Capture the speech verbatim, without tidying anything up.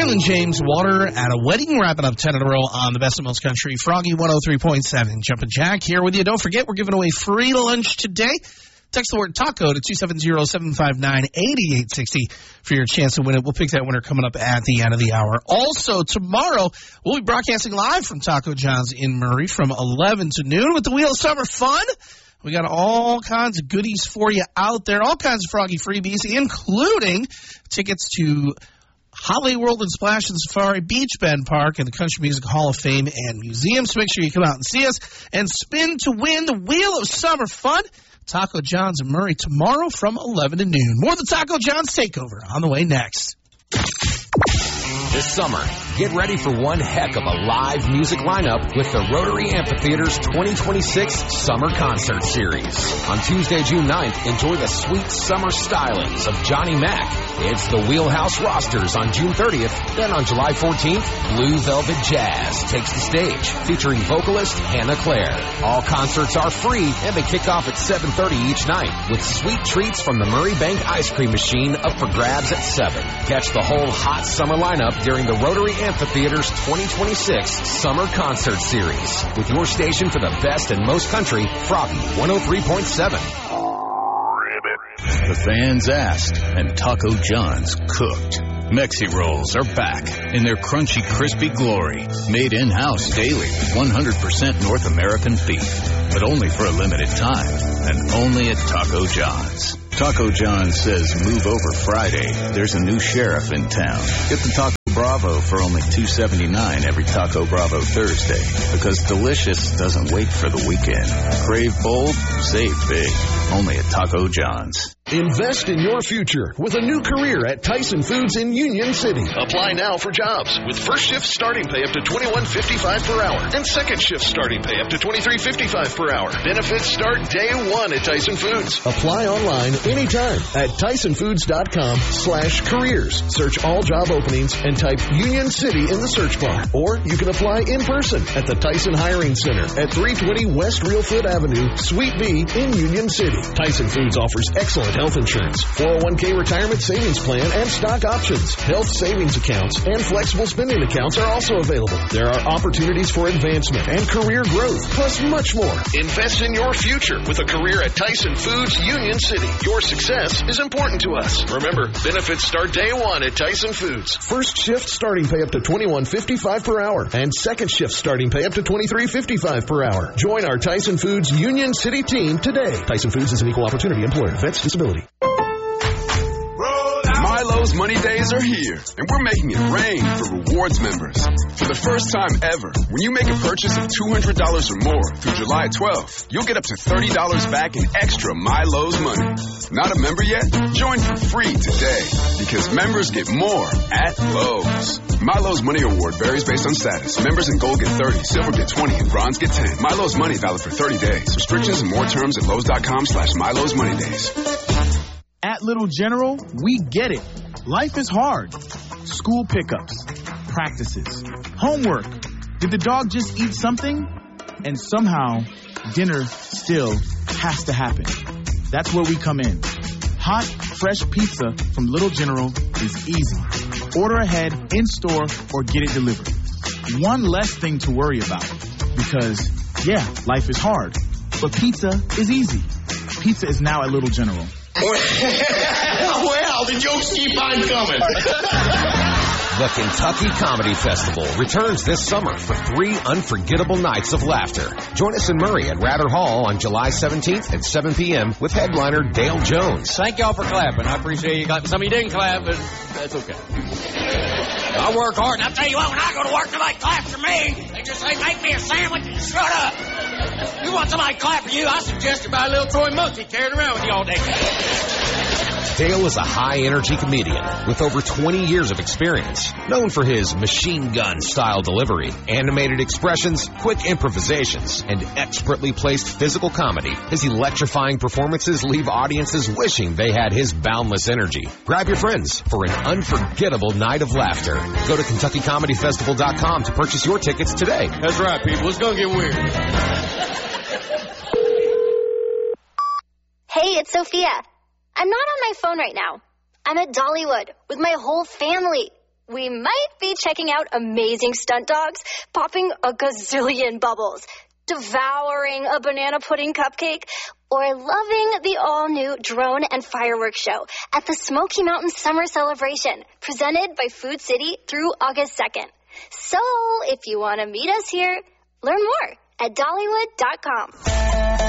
Ryland James, Water at a Wedding, wrapping up ten in a row on the Best of Most Country. Froggy one oh three point seven. Jumpin' Jack here with you. Don't forget, we're giving away free lunch today. Text the word taco to two seven zero, seven five nine, eight eight six zero for your chance to win it. We'll pick that winner coming up at the end of the hour. Also, tomorrow, we'll be broadcasting live from Taco John's in Murray from eleven to noon with the Wheel of Summer Fun. We got all kinds of goodies for you out there, all kinds of Froggy freebies, including tickets to Holiday World and Splash and Safari, Beach Bend Park, and the Country Music Hall of Fame and Museum. So make sure you come out and see us and spin to win the Wheel of Summer Fun. Taco John's in Murray tomorrow from eleven to noon. More of the Taco John's Takeover on the way next. This summer, get ready for one heck of a live music lineup with the Rotary Amphitheater's twenty twenty-six Summer Concert Series. On Tuesday, June ninth, enjoy the sweet summer stylings of Johnny Mac. It's the Wheelhouse Rosters on June thirtieth. Then on July fourteenth, Blue Velvet Jazz takes the stage, featuring vocalist Hannah Claire. All concerts are free, and they kick off at seven thirty each night, with sweet treats from the Murray Bank Ice Cream Machine up for grabs at seven. Catch the whole hot summer lineup during the Rotary Amphitheater's twenty twenty-six Summer Concert Series, with your station for the best and most country, Froggy one oh three point seven. The fans asked, and Taco John's cooked. Mexi Rolls are back in their crunchy, crispy glory. Made in-house daily, one hundred percent North American beef. But only for a limited time, and only at Taco John's. Taco John says move over Friday. There's a new sheriff in town. Get the Taco Bravo for only two seventy-nine every Taco Bravo Thursday. Because delicious doesn't wait for the weekend. Crave bold, save big. Only at Taco John's. Invest in your future with a new career at Tyson Foods in Union City. Apply now for jobs with first shift starting pay up to twenty-one fifty-five per hour and second shift starting pay up to twenty-three fifty-five per hour. Benefits start day one at Tyson Foods. Apply online anytime at tysonfoods.com slash careers. Search all job openings and type Union City in the search bar. Or you can apply in person at the Tyson Hiring Center at three twenty West Reelfoot Avenue, Suite B in Union City. Tyson Foods offers excellent health insurance, four oh one k retirement savings plan, and stock options. Health savings accounts and flexible spending accounts are also available. There are opportunities for advancement and career growth, plus much more. Invest in your future with a career at Tyson Foods Union City. Your success is important to us. Remember, benefits start day one at Tyson Foods. First shift starting pay up to twenty-one fifty-five per hour and second shift starting pay up to twenty-three fifty-five per hour. Join our Tyson Foods Union City team today. Tyson Foods is an equal opportunity employer. Vets disability. Milo's Money Days are here, and we're making it rain for rewards members. For the first time ever, when you make a purchase of two hundred dollars or more through July twelfth, you'll get up to thirty dollars back in extra Milo's money. Not a member yet? Join for free today, because members get more at Lowe's. Milo's Money Award varies based on status. Members in Gold get thirty, Silver get twenty, and Bronze get ten. Milo's Money valid for thirty days. Restrictions and more terms at Lowe's.com slash Milo's Money Days. At Little General, we get it. Life is hard. School pickups, practices, homework. Did the dog just eat something? And somehow, dinner still has to happen. That's where we come in. Hot, fresh pizza from Little General is easy. Order ahead, in-store, or get it delivered. One less thing to worry about. Because, yeah, life is hard. But pizza is easy. Pizza is now at Little General. Well, the jokes keep on coming. The Kentucky Comedy Festival returns this summer for three unforgettable nights of laughter. Join us in Murray at Rather Hall on July seventeenth at seven p.m. with headliner Dale Jones. Thank y'all for clapping. I appreciate you clapping. Some of you didn't clap, but that's okay. I work hard, and I'll tell you what, when I go to work, nobody claps for me. They just say, make me a sandwich and shut up. You want somebody to clap for you, I suggest you buy a little toy monkey carried around with you all day. Dale is a high-energy comedian with over twenty years of experience, known for his machine gun-style delivery, animated expressions, quick improvisations, and expertly placed physical comedy. His electrifying performances leave audiences wishing they had his boundless energy. Grab your friends for an unforgettable night of laughter. Go to Kentucky Comedy Festival dot com to purchase your tickets today. That's right, people. It's going to get weird. Hey, it's Sophia. I'm not on my phone right now. I'm at Dollywood with my whole family. we might be checking out amazing stunt dogs, popping a gazillion bubbles, devouring a banana pudding cupcake, or loving the all-new drone and fireworks show at the Smoky Mountain Summer Celebration, presented by Food City through August second. So, if you want to meet us here, learn more at Dollywood dot com.